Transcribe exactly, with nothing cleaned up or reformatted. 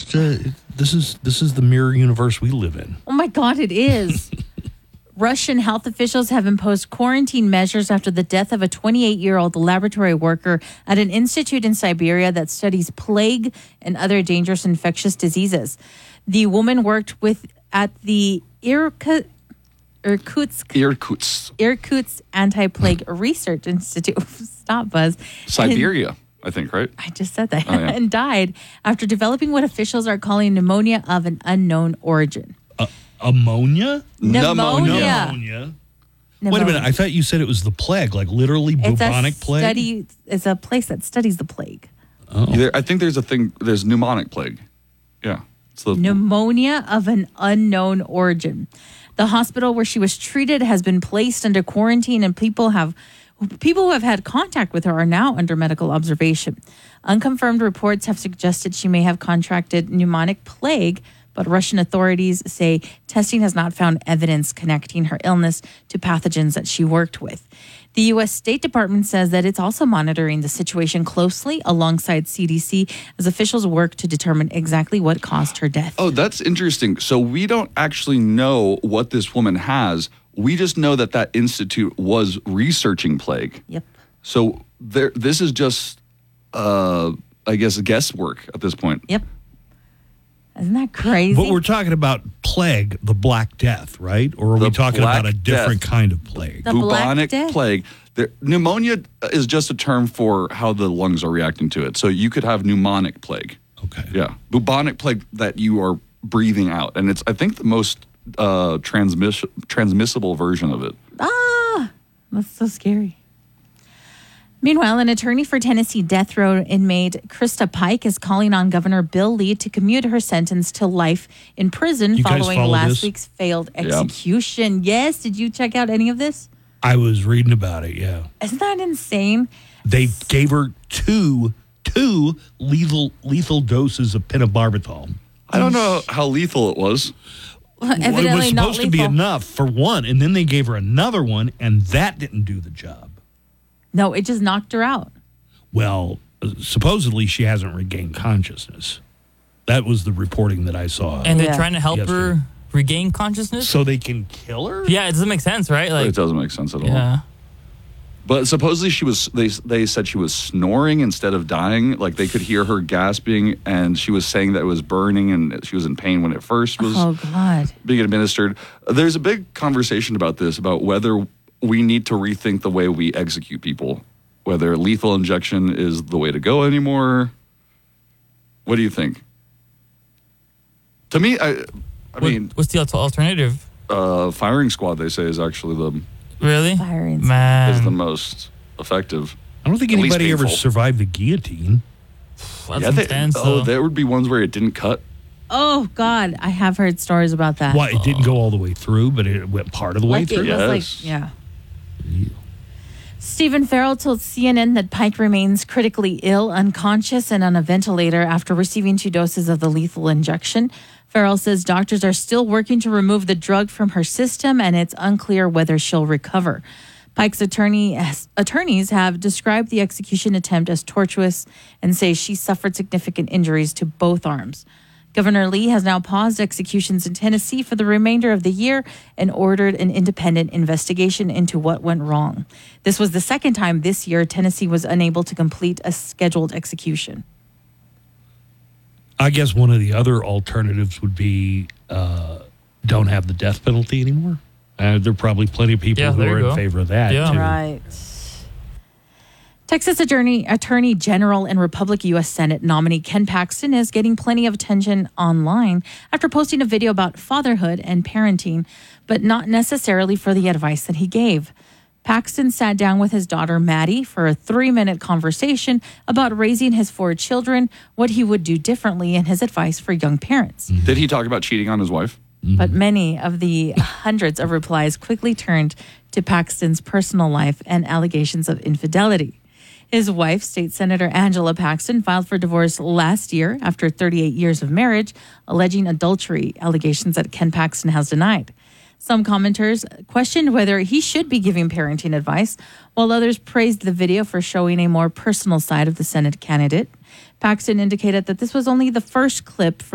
just uh, this is this is the mirror universe we live in. Oh my God, it is. Russian health officials have imposed quarantine measures after the death of a twenty-eight-year-old laboratory worker at an institute in Siberia that studies plague and other dangerous infectious diseases. The woman worked with at the Irkutsk Irkutsk Irkutsk, Irkutsk Anti-Plague Research Institute. Stop, Buzz. Siberia, and, I think, right? I just said that. Oh, yeah. And died after developing what officials are calling pneumonia of an unknown origin. Uh, ammonia? Pneumonia. Pneumonia. Wait a minute. I thought you said it was the plague, like literally bubonic it's a plague? Study, it's a place that studies the plague. Oh. There, I think there's a thing, there's pneumonic plague. Yeah. It's the Pneumonia of an unknown origin. The hospital where she was treated has been placed under quarantine, and people have people who have had contact with her are now under medical observation. Unconfirmed reports have suggested she may have contracted pneumonic plague, but Russian authorities say testing has not found evidence connecting her illness to pathogens that she worked with. The U S State Department says that it's also monitoring the situation closely alongside C D C as officials work to determine exactly what caused her death. Oh, that's interesting. So we don't actually know what this woman has. We just know that that institute was researching plague. Yep. So there, this is just, uh, I guess, guesswork at this point. Yep. Isn't that crazy? But we're talking about plague, the Black Death, right? Or are The we talking Black about a different Death. kind of plague? The Black Bubonic Death? plague. The, pneumonia is just a term for how the lungs are reacting to it. So you could have pneumonic plague. Okay. Yeah. Bubonic plague that you are breathing out. And it's, I think, the most uh, transmiss- transmissible version of it. Ah, that's so scary. Meanwhile, an attorney for Tennessee death row inmate Krista Pike is calling on Governor Bill Lee to commute her sentence to life in prison You guys following follow last this? week's failed execution. Yes, did you check out any of this? I was reading about it, yeah. Isn't that insane? They gave her two, two lethal lethal doses of pentobarbital. I don't know how lethal it was. Well, Well, evidently it was not supposed to be lethal. enough for one, and then they gave her another one, and that didn't do the job. No, it just knocked her out. Well, uh, supposedly she hasn't regained consciousness. That was the reporting that I saw. And they're Yeah. trying to help Yesterday. her regain consciousness? So they can kill her? Yeah, it doesn't make sense, right? Like, it doesn't make sense at all. yeah. But supposedly she was, they, they said she was snoring instead of dying. Like they could hear her gasping, and she was saying that it was burning and she was in pain when it first was Oh, God. being administered. There's a big conversation about this, about whether we need to rethink the way we execute people, whether lethal injection is the way to go anymore. What do you think? To me, I, I What- mean, what's the al- alternative? uh, firing squad, they say, is actually the Really? Firing squad. Man. is the most effective. I don't think At least anybody ever painful. survived the guillotine. That's Yeah, they- intense, oh, though. there would be ones where it didn't cut. Oh, God. I have heard stories about that. Why, it didn't go all the way through, but it went part of the way Like it through? was Yes. like, yeah. Stephen Farrell told C N N that Pike remains critically ill, unconscious, and on a ventilator after receiving two doses of the lethal injection. Farrell says doctors are still working to remove the drug from her system, and it's unclear whether she'll recover. Pike's attorney, attorneys have described the execution attempt as tortuous and say she suffered significant injuries to both arms. Governor Lee has now paused executions in Tennessee for the remainder of the year and ordered an independent investigation into what went wrong. This was the second time this year Tennessee was unable to complete a scheduled execution. I guess one of the other alternatives would be uh, don't have the death penalty anymore. Uh, there are probably plenty of people Yeah, who there are you in go. favor of that, Yeah. too. Right. Texas Attorney Attorney General and Republic U S Senate nominee Ken Paxton is getting plenty of attention online after posting a video about fatherhood and parenting, but not necessarily for the advice that he gave. Paxton sat down with his daughter Maddie for a three-minute conversation about raising his four children, what he would do differently, and his advice for young parents. Did he talk about cheating on his wife? But many of the hundreds of replies quickly turned to Paxton's personal life and allegations of infidelity. His wife, State Senator Angela Paxton, filed for divorce last year after thirty-eight years of marriage, alleging adultery allegations that Ken Paxton has denied. Some commenters questioned whether he should be giving parenting advice, while others praised the video for showing a more personal side of the Senate candidate. Paxton indicated that this was only the first clip from